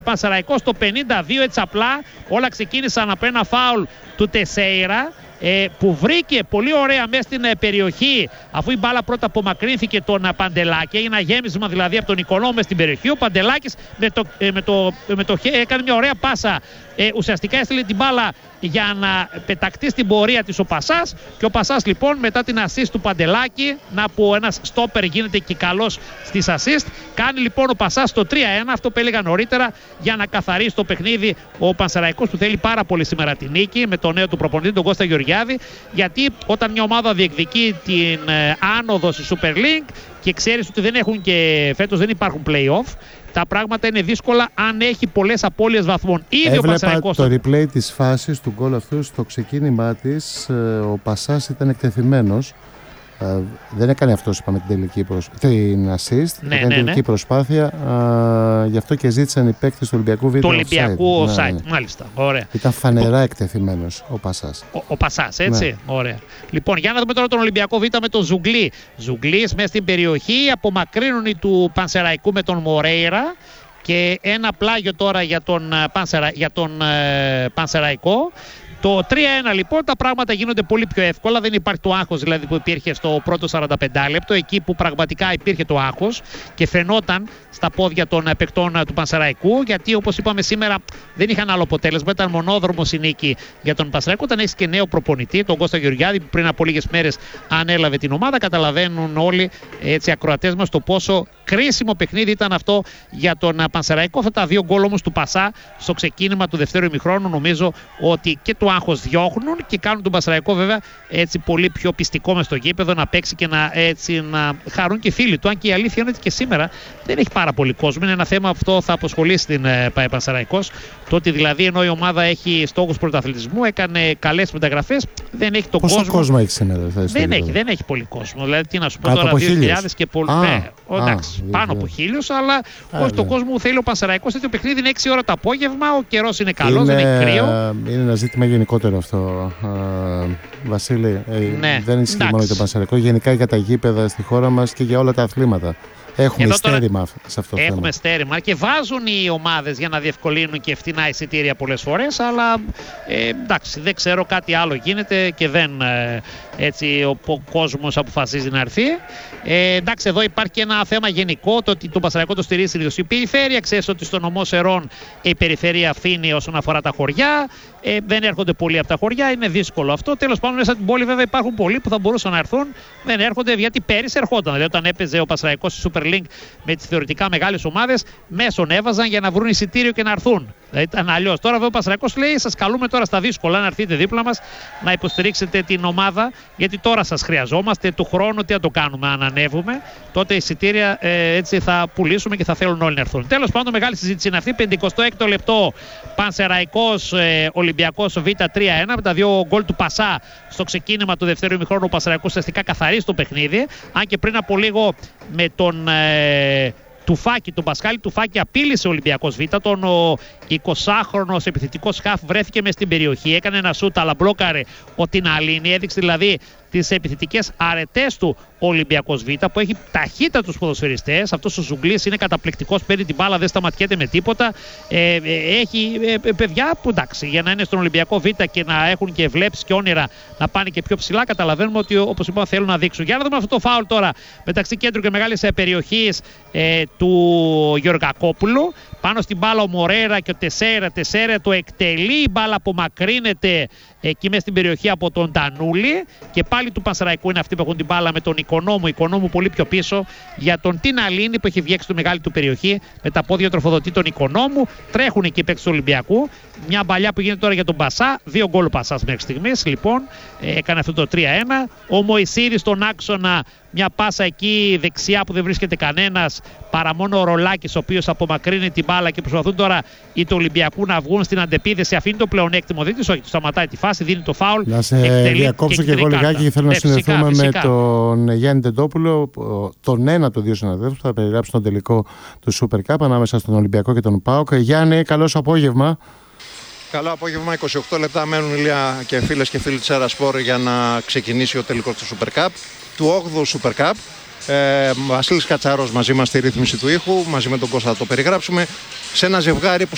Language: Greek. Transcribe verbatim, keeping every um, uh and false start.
Πανσεραϊκός στο πενήντα δύο, έτσι απλά όλα ξεκίνησαν από ένα φάουλ του Τεσέιρα, ε, που βρήκε πολύ ωραία μέσα στην ε, περιοχή, αφού η μπάλα πρώτα απομακρύνθηκε τον ε, Παντελάκη. Έγινε ένα γέμισμα δηλαδή από τον Οικονόμου μέσα στην περιοχή. Ο Παντελάκης με το, ε, με το, ε, με το, ε, έκανε μια ωραία πάσα. Ε, ουσιαστικά έστειλε την μπάλα για να πεταχτεί στην πορεία της ο Πασάς. Και ο Πασάς λοιπόν μετά την assist του Παντελάκη, να που ένας στόπερ γίνεται και καλός στις assist, κάνει λοιπόν ο Πασάς το τρία ένα, αυτό που έλεγα νωρίτερα, για να καθαρίσει το παιχνίδι ο Πανσεραϊκός, που θέλει πάρα πολύ σήμερα την νίκη με τον νέο του προπονητή, τον Κώστα Γεωργιάδη. Γιατί όταν μια ομάδα διεκδικεί την ε, άνοδο στη Super League και ξέρεις ότι δεν έχουν και φέτος δεν υπάρχουν play-off, τα πράγματα είναι δύσκολα αν έχει πολλές απώλειες βαθμών. Ήδη ο Πανσεραϊκός. Το replay της φάσης του γκολ αυτού, στο ξεκίνημά της, ο Πασάς ήταν εκτεθειμένος. Uh, δεν έκανε αυτός, είπαμε, την τελική προσ... την assist, ναι, έκανε ναι, τελική ναι. προσπάθεια. Uh, γι' αυτό και ζήτησαν οι παίκτες του Ολυμπιακού β' του Ολυμπιακού offside. Ναι, ναι. Μάλιστα. Ωραία. Ήταν φανερά ο... εκτεθειμένος ο Πασάς. Ο, ο Πασάς, έτσι. Ναι. Ωραία. Λοιπόν, για να δούμε τώρα τον Ολυμπιακό Β' με τον Ζουγκλή. Ζουγκλής μέσα στην περιοχή, απομακρύνουν του Πανσεραϊκού με τον Μορέιρα. Και ένα πλάγιο τώρα για τον, Πανσερα... για τον ε, Πανσεραϊκό. Το τρία ένα λοιπόν, τα πράγματα γίνονται πολύ πιο εύκολα. Δεν υπάρχει το άγχος δηλαδή που υπήρχε στο πρώτο σαράντα πέντε λεπτό, εκεί που πραγματικά υπήρχε το άγχος και φαινόταν στα πόδια των παικτών του Πανσεραϊκού. Γιατί όπως είπαμε σήμερα δεν είχαν άλλο αποτέλεσμα. Ήταν μονόδρομος η νίκη για τον Πανσεραϊκό. Όταν έχει και νέο προπονητή, τον Κώστα Γεωργιάδη, που πριν από λίγες μέρες ανέλαβε την ομάδα, καταλαβαίνουν όλοι έτσι ακροατές μας το πόσο κρίσιμο παιχνίδι ήταν αυτό για τον Πανσεραϊκό. Αυτά τα δύο γκολ όμως του Πασά στο ξεκίνημα του δευτέρου ημιχρόνου, νομίζω ότι και το άγχος διώχνουν και κάνουν τον Πανσεραϊκό βέβαια έτσι πολύ πιο πιστικό μες στο γήπεδο να παίξει και να, έτσι, να χαρούν και οι φίλοι του. Αν και η αλήθεια είναι ότι και σήμερα δεν έχει πάρα πολύ κόσμο. Είναι ένα θέμα αυτό θα αποσχολήσει την ΠΑΕ Πανσεραϊκός. Το ότι δηλαδή ενώ η ομάδα έχει στόχους πρωταθλητισμού, έκανε καλές μεταγραφές, δεν έχει τον Πόσο κόσμο. κόσμο έχει σήμερα, θα δεν, έχει, δεν έχει πολύ κόσμο. Δηλαδή τι να σου πω τώρα, δύο χιλιάδες και πολύ. Ναι, εντάξει, α, πάνω από χίλιους, αλλά α, όχι τον κόσμο που θέλει ο Πανσεραϊκός. Το παιχνίδι είναι έξι ώρα το απόγευμα, ο καιρός είναι καλός, είναι, δεν είναι κρύο. Είναι ένα ζήτημα γενικότερο αυτό, α, Βασίλη. Ε, ναι, δεν ισχύει μόνο για τον Πανσεραϊκό, γενικά για τα γήπεδα στη χώρα μας και για όλα τα αθλήματα. Έχουμε εδώ στέρημα τώρα, σε αυτό το έχουμε θέμα. στέρημα και βάζουν οι ομάδες για να διευκολύνουν και φτηνά εισιτήρια πολλές φορές, αλλά ε, εντάξει, δεν ξέρω, κάτι άλλο γίνεται και δεν ε, έτσι ο, ο κόσμος αποφασίζει να έρθει. Ε, εντάξει, εδώ υπάρχει και ένα θέμα γενικό, το ότι το Πανσεραϊκό το στηρίζει η η περιφέρεια. Ξέρεις ότι στο νομό Σερών η περιφέρεια αφήνει όσον αφορά τα χωριά. Ε, δεν έρχονται πολλοί από τα χωριά, είναι δύσκολο αυτό. Τέλος πάντων, μέσα στην πόλη βέβαια υπάρχουν πολλοί που θα μπορούσαν να έρθουν. Δεν έρχονται γιατί πέρυσι ερχόταν. Δηλαδή, όταν έπαιζε ο Πανσεραϊκός στη Super League με τις θεωρητικά μεγάλες ομάδες, μέσον έβαζαν για να βρουν εισιτήριο και να έρθουν. Δηλαδή, ήταν αλλιώς. Τώρα βέβαια ο Πανσεραϊκός λέει: σας καλούμε τώρα στα δύσκολα να έρθετε δίπλα μας, να υποστηρίξετε την ομάδα, γιατί τώρα σας χρειαζόμαστε. Του χρόνου τι θα το κάνουμε, αν ανέβουμε, τότε εισιτήρια ε, έτσι θα πουλήσουμε και θα θέλουν όλοι να έρθουν. Τέλος πάντων, μεγάλη συζήτηση είναι αυτή. πενηκοστό έκτο λεπτό, Πανσεραϊκός ε, Ολυμπιακός Β τρία ένα, με τα δύο γκολ του Πασά στο ξεκίνημα του δευτέρου ημιχρόνου. Ο Πανσεραϊκός ουσιαστικά καθαρίζει το παιχνίδι. Αν και πριν από λίγο με τον ε, Τουφάκη, τον Πασχάλη Τουφάκη, απείλησε ο Ολυμπιακός Β. Τον ο εικοσάχρονος επιθετικός χαφ βρέθηκε μες στην περιοχή, έκανε ένα σούτ αλλά μπλόκαρε ο Τιναλίνη. Έδειξε δηλαδή τις επιθετικές αρετές του ο Ολυμπιακός Β, που έχει ταχύτατους ποδοσφαιριστές. Αυτός ο Ζουγκλής είναι καταπληκτικός, παίρνει την μπάλα, δεν σταματιέται με τίποτα. Ε, ε, έχει ε, παιδιά που εντάξει, για να είναι στον Ολυμπιακό Β και να έχουν και βλέψεις και όνειρα να πάνε και πιο ψηλά, καταλαβαίνουμε ότι όπως είπαμε θέλουν να δείξουν. Για να δούμε αυτό το φάουλ τώρα μεταξύ κέντρου και μεγάλης περιοχής ε, του Γεωργακόπουλου. Πάνω στην μπάλα ο Μορέρα και ο Τεσέρα. Τεσέρα το εκτελεί, η μπάλα απομακρύνεται εκεί μέσα στην περιοχή από τον Τανούλη. Και πάλι του Πανσεραϊκού είναι αυτοί που έχουν την μπάλα με τον Οικονόμου. Οικονόμου πολύ πιο πίσω για τον Τιναλίνη που έχει βγέξει τη μεγάλη του περιοχή με τα πόδια τροφοδοτή τον Οικονόμου. Τρέχουν εκεί οι παίκτες του Ολυμπιακού. Μια μπαλιά που γίνεται τώρα για τον Πασά. Δύο γκολ Πασάς μέχρι στιγμής. Λοιπόν, έκανε αυτό το τρία ένα. Ο Μωυσίδης στον άξονα. Μια πάσα εκεί δεξιά που δεν βρίσκεται κανένας, παρά μόνο ο Ρολάκης, ο οποίος απομακρύνει την μπάλα και προσπαθούν τώρα οι του Ολυμπιακού να βγουν στην αντεπίδεση. Αφήνει το πλεονέκτημα ο Δίτης, όχι, του σταματάει τη φάση, δίνει το φάουλ. Να σε διακόψω και εγώ λιγάκι και θέλω να συνδεθούμε με τον Γιάννη Τεντόπουλο, τον ένα των δύο συναδέλφους που θα περιγράψει τον τελικό του Super Cup ανάμεσα στον Ολυμπιακό και τον ΠΑΟΚ. Γιάννη, καλώς απόγευμα. Καλό απόγευμα, είκοσι οκτώ λεπτά μένουν, Ηλία και φίλες και φίλοι της Αερασπόρ, για να ξεκινήσει ο τελικός του Super Cup, του όγδοου Super Cup. Ε, Βασίλης Κατσαρός μαζί μας στη ρύθμιση του ήχου, μαζί με τον Κώστα θα το περιγράψουμε, σε ένα ζευγάρι που